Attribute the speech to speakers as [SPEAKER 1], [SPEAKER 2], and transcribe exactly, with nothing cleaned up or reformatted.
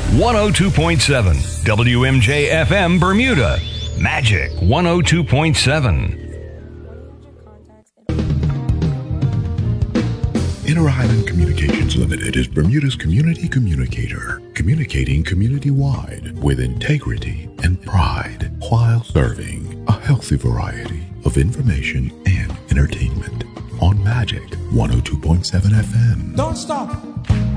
[SPEAKER 1] one oh two point seven W M J F M Bermuda. Magic one oh two point seven.
[SPEAKER 2] Inter Island Communications Limited is Bermuda's community communicator, communicating community-wide with integrity and pride while serving a healthy variety of information and entertainment on Magic one oh two point seven F M.
[SPEAKER 3] Don't stop.